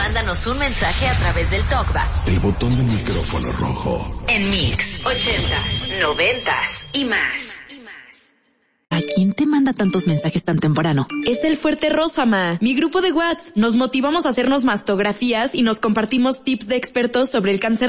Mándanos un mensaje a través del TalkBack. El botón del micrófono rojo. En Mix, 80s, 90s y más. ¿A quién te manda tantos mensajes tan temprano? Es el Fuerte Rosa, ma. Mi grupo de WhatsApp. Nos motivamos a hacernos mastografías y nos compartimos tips de expertos sobre el cáncer